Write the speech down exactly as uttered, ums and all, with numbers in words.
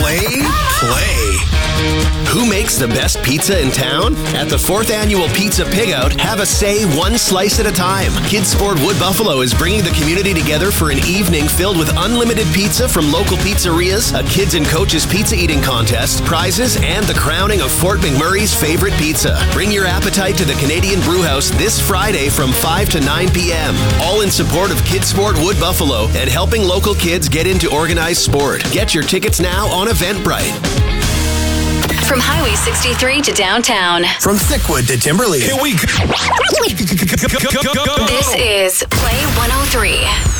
play, play. Who makes the best pizza in town? At the fourth Annual Pizza Pig Out, have a say one slice at a time. Kids Sport Wood Buffalo is bringing the community together for an evening filled with unlimited pizza from local pizzerias, a kids and coaches pizza eating contest, prizes, and the crowning of Fort McMurray's favorite pizza. Bring your appetite to the Canadian Brewhouse this Friday from five to nine p.m. All in support of Kids Sport Wood Buffalo and helping local kids get into organized sport. Get your tickets now on Eventbrite. From Highway sixty-three to downtown. From Thickwood to Timberlake. Here we go. This is Play one oh three.